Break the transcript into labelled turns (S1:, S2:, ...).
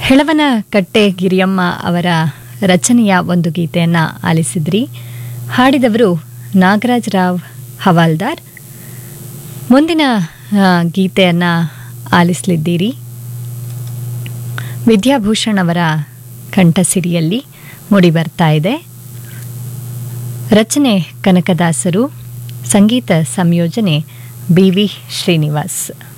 S1: ಹೆಳವನ ಕಟ್ಟೆ ಗಿರಿಯಮ್ಮ ಅವರ ರಚನೆಯ ಒಂದು ಗೀತೆಯನ್ನು ಆಲಿಸಿದ್ರಿ. ಹಾಡಿದವರು ನಾಗರಾಜ್ ರಾವ್ ಹವಾಲ್ದಾರ್. ಮುಂದಿನ ಗೀತೆಯನ್ನು ಆಲಿಸಲಿದ್ದೀರಿ. ವಿದ್ಯಾಭೂಷಣ್ ಅವರ ಕಂಠಸಿರಿಯಲ್ಲಿ ಮೂಡಿಬರ್ತಾ ಇದೆ. ರಚನೆ ಕನಕದಾಸರು, ಸಂಗೀತ ಸಂಯೋಜನೆ BV ಶ್ರೀನಿವಾಸ್.